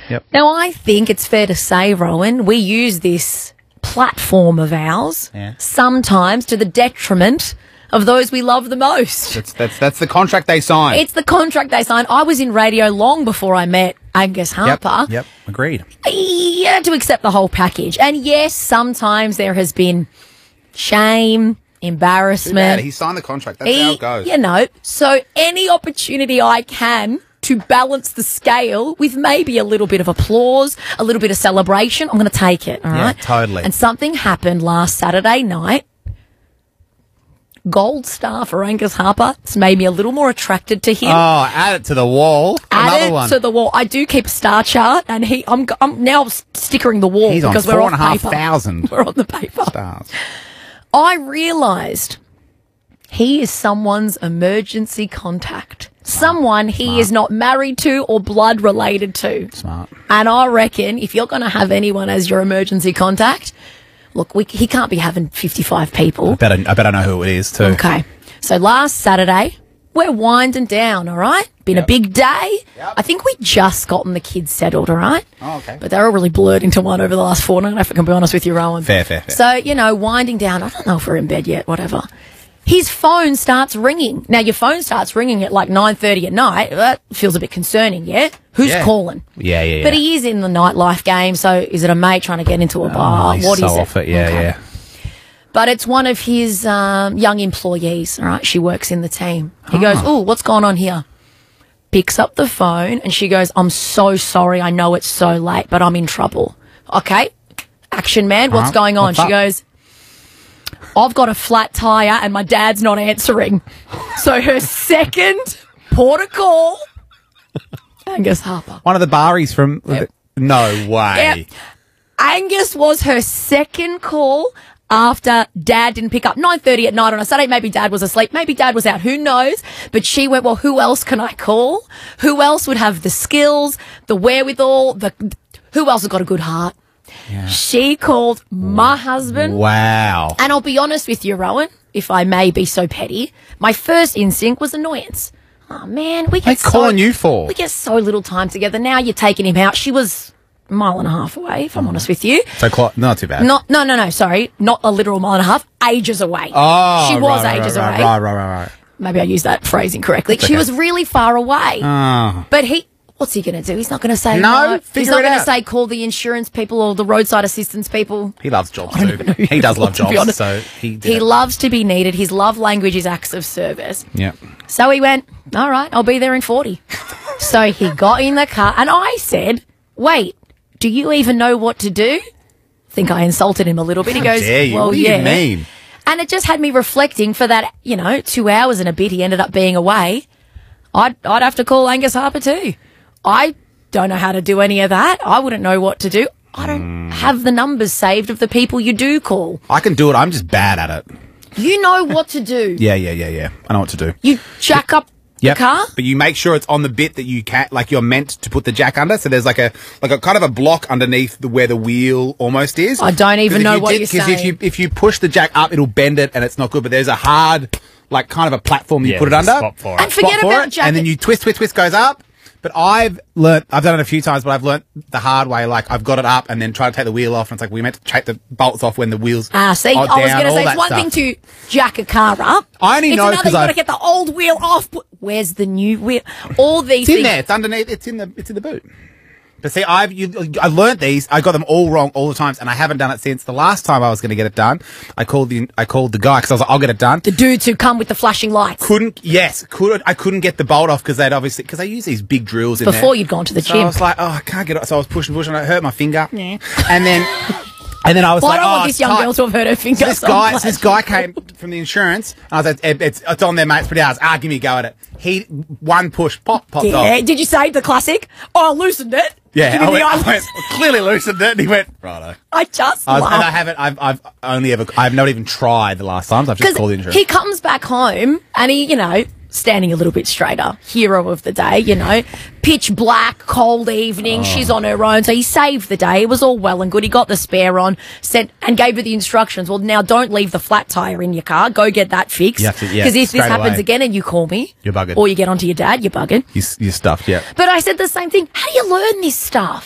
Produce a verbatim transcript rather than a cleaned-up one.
Yep. Now, I think it's fair to say, Rowan, we use this platform of ours Yeah. sometimes to the detriment of those we love the most. That's that's that's the contract they signed. It's the contract they signed. I was in radio long before I met Angus Yep. Harper. Yep. Agreed. He had to accept the whole package. And yes, sometimes there has been shame, embarrassment. He signed the contract. That's He- how it goes. You know, so any opportunity I can to balance the scale with maybe a little bit of applause, a little bit of celebration, I'm going to take it, all Yeah, right? totally. And something happened last Saturday night. Gold star for Angus Harper. It's made me a little more attracted to him. Oh, add it to the wall. Add Another it one. to the wall. I do keep a star chart, and he. I'm. I'm now stickering the wall He's on because four we're and a on half paper. thousand We're on the paper. stars. I realised he is someone's emergency contact. Someone he Smart. is not married to or blood related to. Smart. And I reckon if you're going to have anyone as your emergency contact, look, we, he can't be having fifty-five people. I bet I, I bet I know who it is too. Okay. So last Saturday, we're winding down, all right? Been Yep. a big day. Yep. I think we just gotten the kids settled, all right? Oh, okay. But they were really blurred into one over the last fortnight, if I can be honest with you, Rowan. Fair, fair, fair. So, you know, winding down. I don't know if we're in bed yet, whatever. His phone starts ringing. Now, your phone starts ringing at like nine thirty at night. That feels a bit concerning, yeah? Who's Yeah. calling? Yeah, yeah, yeah. But he is in the nightlife game, so is it a mate trying to get into a bar? Oh, he's What is so it? off it. Yeah, Okay. yeah. But it's one of his um, young employees, all right? She works in the team. He goes, Ah. oh, what's going on here? Picks up the phone and she goes, I'm so sorry. I know it's so late, but I'm in trouble. Okay, action man, what's Uh-huh. going on? What's she up? goes, I've got a flat tyre and my dad's not answering. So her second port of call, Angus Harper. One of the Baris from. Yep. No way. Yep. Angus was her second call after Dad didn't pick up. nine thirty at night on a Saturday. Maybe Dad was asleep. Maybe Dad was out. Who knows? But she went, well, who else can I call? Who else would have the skills, the wherewithal, the who else has got a good heart? Yeah. She called my husband. Wow. And I'll be honest with you, Rowan, if I may be so petty, my first instinct was annoyance. Oh, man, we What are they get so, calling you for? we get so little time together. Now you're taking him out. She was a mile and a half away, if I'm honest with you. So clo- not too bad. Not, no, no, no, sorry. Not a literal mile and a half. Ages away. Oh, she was right, ages right, away. Right, right, right, right. Maybe I used that phrasing correctly. She okay. was really far away. Oh. But he, what's he going to do? He's not going to say No, no. He's figure not it going to out. say call the insurance people or the roadside assistance people. He loves jobs I don't even know too. who He does love to be jobs, honest. so he did He it. loves to be needed. His love language is acts of service. Yeah. So he went, all right, I'll be there in forty. So he got in the car and I said, wait, do you even know what to do? I think I insulted him a little bit. He goes, dare you? well, What do you yeah. mean? And it just had me reflecting for that, you know, two hours and a bit he ended up being away. I'd, I'd have to call Angus Harper too. I don't know how to do any of that. I wouldn't know what to do. I don't have the numbers saved of the people you do call. I can do it. I'm just bad at it. You know what to do. Yeah, yeah, yeah, yeah. I know what to do. You jack up Yep. the car. But you make sure it's on the bit that you can, like you're meant to put the jack under. So there's like a, like a kind of a block underneath the, where the wheel almost is. I don't even 'Cause if know you what you're Because if saying. you, if you push the jack up, it'll bend it and it's not good. But there's a hard, like kind of a platform you Yeah, put it there's under. a spot for it. And forget Spot for about it, jacket. And then you twist, twist, twist goes up. But I've learnt, I've done it a few times, but I've learnt the hard way. Like I've got it up and then try to take the wheel off. And it's like we meant to take the bolts off when the wheels Ah, see, are I was down, going to all say, that it's one stuff. thing to jack a car up. I only it's know another 'cause you got to I've- get the old wheel off. But where's the new wheel? All these It's in things. there. It's underneath. It's in the. It's in the boot. But see, I've you, I learnt these. I got them all wrong all the times, and I haven't done it since the last time I was going to get it done. I called the I called the guy because I was like, I'll get it done. The dudes who come with the flashing lights. Couldn't. Yes, could I couldn't get the bolt off because they'd obviously because they use these big drills in there. Before you'd gone to the So gym. I was like, oh, I can't get it. So I was pushing, pushing. I hurt my finger. Yeah. And then. And then I was Well, like, I don't oh, want this it's young tight. girl to have hurt her finger. So this so I'm guy, glad. so this guy came from the insurance. And I was like, it, it's, it's on there, mate. It's pretty hard. Ah, give me a go at it. He, one push, pop, popped Yeah. off. Did you say the classic? Oh, I loosened it. Yeah, Give me I the went, I eyelids. went, clearly loosened it. And he went, righto. I just I was, and I laughed. haven't, I've, I've only ever, I've not even tried the last times. I've just called the Because insurance. he comes back home and he, you know, standing a little bit straighter, hero of the day, you know, pitch black, cold evening, she's on her own. So he saved the day. It was all well and good. He got the spare on, sent and gave her the instructions. Well, now don't leave the flat tire in your car. Go get that fixed. You have to- yeah, Because if this straight happens away. again and you call me, You're buggered. or you get onto your dad, you're bugging. You, you stuffed, yeah. But I said the same thing. How do you learn this stuff?